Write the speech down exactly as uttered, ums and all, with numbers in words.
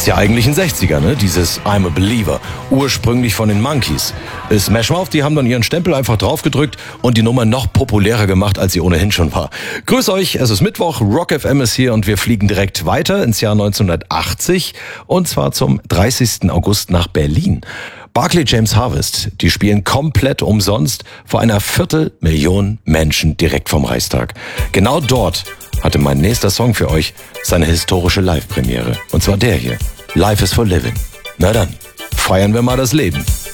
Ist ja eigentlich ein sechziger, ne? Dieses I'm a Believer. Ursprünglich von den Monkees. Smash Mouth, die haben dann ihren Stempel einfach draufgedrückt und die Nummer noch populärer gemacht, als sie ohnehin schon war. Grüß euch, es ist Mittwoch, Rock F M ist hier und wir fliegen direkt weiter ins Jahr neunzehnhundertachtzig und zwar zum dreißigsten August nach Berlin. Barclay James Harvest, die spielen komplett umsonst vor einer Viertelmillion Menschen direkt vom Reichstag. Genau dort hatte mein nächster Song für euch seine historische Live-Premiere. Und zwar der hier, Life is for Living. Na dann, feiern wir mal das Leben.